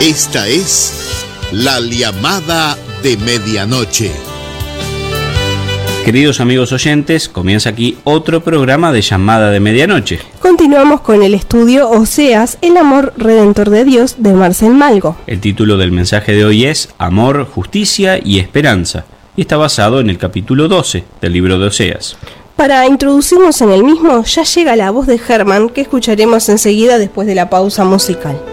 Esta es la llamada de medianoche. Queridos amigos oyentes, comienza aquí otro programa de Llamada de Medianoche. Continuamos con el estudio Oseas, el amor redentor de Dios, de Marcel Malgo. El título del mensaje de hoy es Amor, Justicia y Esperanza, y está basado en el capítulo 12 del libro de Oseas. Para introducirnos en el mismo, ya llega la voz de Germán, que escucharemos enseguida después de la pausa musical.